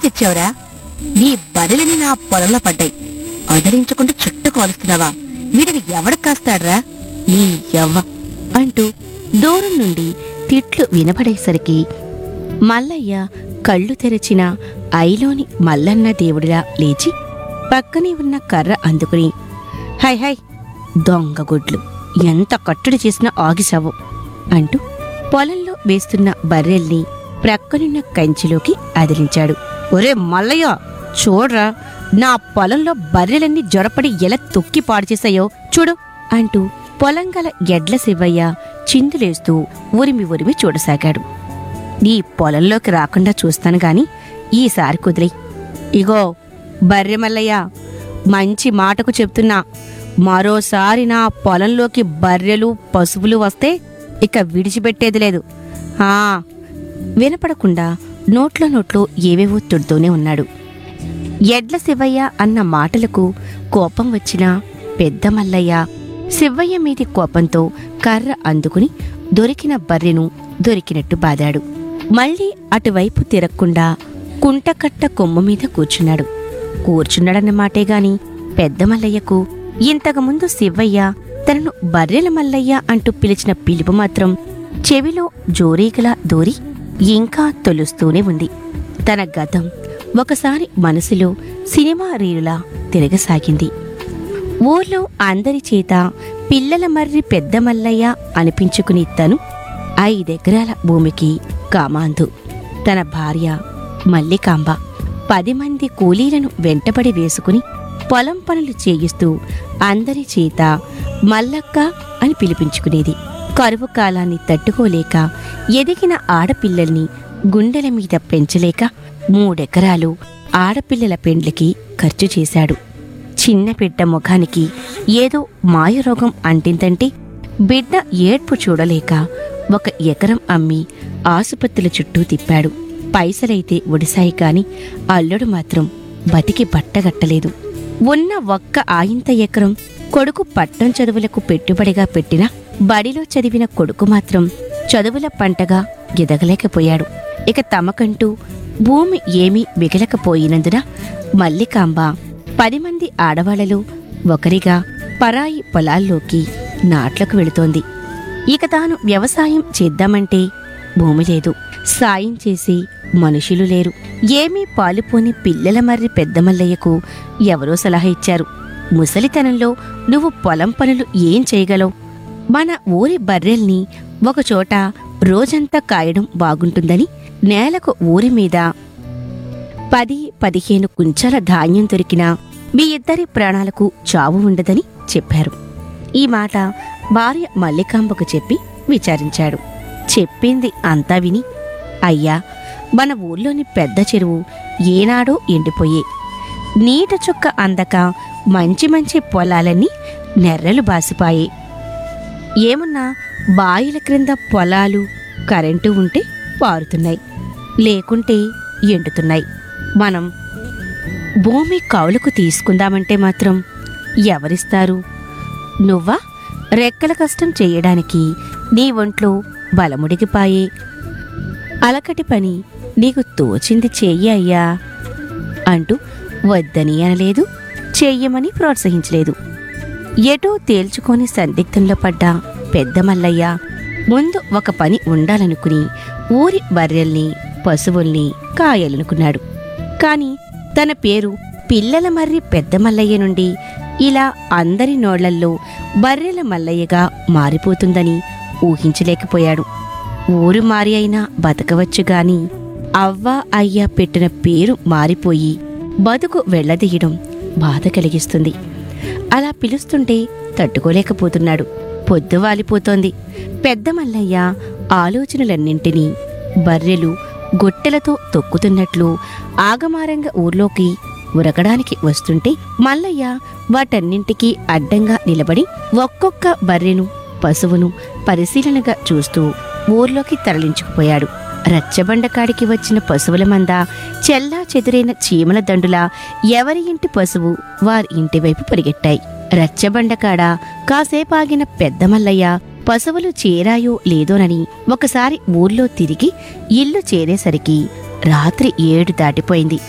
తెచ్చావురా? నీ బర్రెలని నా పొలంలో పడ్డాయి, అదరించకుండా చుట్టు కాలుస్తున్నావా? వీడిని ఎవడికి కాస్తాడ్రా నీ యవ్వ అంటూ దూరం నుండి తిట్లు వినపడేసరికి మల్లయ్య కళ్ళు తెరచిన ఐలోని మల్లన్న దేవుడిలా లేచి పక్కనే ఉన్న కర్ర అందుకుని, హై హై దొంగగుడ్లు, ఎంత కట్టడి చేసినా ఆగిసావు అంటూ పొలంలో వేస్తున్న బర్రెల్ని ప్రక్కనున్న కంచిలోకి అదిలించాడు. ఒరే మల్లయ్య, చూడ్రా, నా పొలంలో బర్రెలన్నీ జొరపడి ఎలా తొక్కి పాడు చేశాయో చూడు అంటూ పొలంగల ఎడ్ల శివయ్య చిందులేస్తూ ఉరిమి ఉరిమి చూడసాగాడు. నీ పొలంలోకి రాకుండా చూస్తాను గాని ఈసారి కుదిరి. ఇగో బర్రె మల్లయ్య, మంచి మాటకు చెప్తున్నా, మరోసారి నా పొలంలోకి బర్రెలు పశువులు వస్తే ఇక విడిచిపెట్టేది లేదు. వినపడకుండా నోట్లో ఏవేవో తిడుతూనే ఉన్నాడు. ఎడ్ల శివయ్య అన్న మాటలకు కోపం వచ్చిన పెద్ద మల్లయ్య శివయ్య మీది కోపంతో కర్ర అందుకుని దొరికిన బర్రెను దొరికినట్టు బాదాడు. మళ్ళీ అటువైపు తిరగకుండా కుంటకట్ట కొమ్ము మీద కూర్చున్నాడు. కూర్చున్నాడన్న మాటేగాని పెద్ద మల్లయ్యకు ఇంతకుముందు శివయ్య తనను బర్రెల మల్లయ్య అంటూ పిలిచిన పిలుపు మాత్రం చెవిలో జోరీగలా దూరి ఇంకా తొలుస్తూనే ఉంది. తన గతం ఒకసారి మనసులో సినిమా రీలులా తిరగసాగింది. ఊర్లో అందరి చేత పిల్లల మర్రి పెద్ద మల్లయ్య అనిపించుకుని తను 5 ఎకరాల భూమికి కామాంధు. తన భార్య మల్లికాంబ 10 మంది కూలీలను వెంటబడి వేసుకుని పొలం పనులు చేయిస్తూ అందరి చేత మల్లక్క అని పిలిపించుకునేది. కరువు కాలాన్ని తట్టుకోలేక ఎదిగిన ఆడపిల్లల్ని గుండెల మీద పెంచలేక 3 ఎకరాలు ఆడపిల్లల పెండ్లికి ఖర్చు చేశాడు. చిన్న బిడ్డ ముఖానికి ఏదో మాయరోగం అంటిందంటే బిడ్డ ఏడ్పు చూడలేక 1 ఎకరం అమ్మి ఆసుపత్రుల చుట్టూ తిప్పాడు. పైసలైతే ఒడిశాయి కాని అల్లుడు మాత్రం బతికి బట్టగట్టలేదు. ఉన్న 1 ఆయింత ఎకరం కొడుకు పట్టం చదువులకు పెట్టుబడిగా పెట్టిన బడిలో చదివిన కొడుకు మాత్రం చదువుల పంటగా ఎదగలేకపోయాడు. ఇక తమకంటూ భూమి ఏమీ మిగలకపోయినందున మల్లికాంబ 10 మంది ఆడవాళ్లలో ఒకరిగా పరాయి పొలాల్లోకి నాట్లకు వెళుతోంది. ఇక తాను వ్యవసాయం చేద్దామంటే భూమి లేదు, సాయం చేసి మనుషులు లేరు. ఏమీ పాలుపోని పిల్లల మర్రి పెద్ద మల్లయ్యకు ఎవరో సలహా ఇచ్చారు. ముసలితనంలో నువ్వు పొలం పనులు ఏం చేయగలవు? మన ఊరి బర్రెల్ని ఒకచోట రోజంతా కాయడం బాగుంటుందని నేలకు ఊరి మీద 10-15 కుంచాల ధాన్యం దొరికినా మీ ఇద్దరి ప్రాణాలకు చావు ఉండదని చెప్పారు. ఈ మాట భార్య మల్లికాంబకు చెప్పి విచారించాడు. చెప్పింది అంతా విని, అయ్యా, మన ఊర్లోని పెద్ద చెరువు ఏనాడో ఎండిపోయే, నీట చుక్క అందక మంచి మంచి పొలాలన్నీ నెర్రలు బాసిపాయే. ఏమున్నా బాయిల క్రింద పొలాలు కరెంటు ఉంటే పారుతున్నాయి, లేకుంటే ఎండుతున్నాయి. మనం భూమి కౌలుకు తీసుకుందామంటే మాత్రం ఎవరిస్తారు? నువ్వా? రెక్కల కష్టం చెయ్యడానికి నీ ఒంట్లో బలముడికిపాయే. అలకటి పని నీకు తోచింది చెయ్యి అయ్యా అంటూ వద్దని అనలేదు, చెయ్యమని ప్రోత్సహించలేదు. ఎటూ తేల్చుకొని సందిగ్ధంలో పడ్డ పెద్ద మల్లయ్య ముందు ఒక పని ఉండాలనుకుని ఊరి బర్రెల్ని పశువుల్ని కాయాలనుకున్నాడు. కాని తన పేరు పిల్లల మర్రి పెద్ద మల్లయ్య నుండి ఇలా అందరి నోళ్లల్లో బర్రెల మల్లయ్యగా మారిపోతుందని ఊహించలేకపోయాడు. ఊరు మారి అయినా బతకవచ్చుగాని అవ్వ అయ్య పెట్టిన పేరు మారిపోయి బతుకు వెళ్లదీయడం బాధ కలిగిస్తుంది. అలా పిలుస్తుంటే తట్టుకోలేకపోతున్నాడు. పొద్దువాలిపోతోంది. పెద్ద మల్లయ్య ఆలోచనలన్నింటినీ బర్రెలు గొట్టెలతో తొక్కుతున్నట్లు ఆగమారంగా ఊర్లోకి ఉరకడానికి వస్తుంటే మల్లయ్య వాటన్నింటికీ అడ్డంగా నిలబడి ఒక్కొక్క బర్రెను పశువును పరిశీలనగా చూస్తూ ఊర్లోకి తరలించుకుపోయాడు. రచ్చబండకాడికి వచ్చిన పశువుల మంద చెల్లా చెదురైన చీమల దండులా ఎవరి ఇంటి పశువు వారి ఇంటివైపు పరిగెట్టాయి. రచ్చబండకాడ కాసేపాగిన పెద్ద మల్లయ్య పశువులు చేరాయో లేదోనని ఒకసారి ఊర్లో తిరిగి ఇల్లు చేరేసరికి రాత్రి 7 దాటిపోయింది.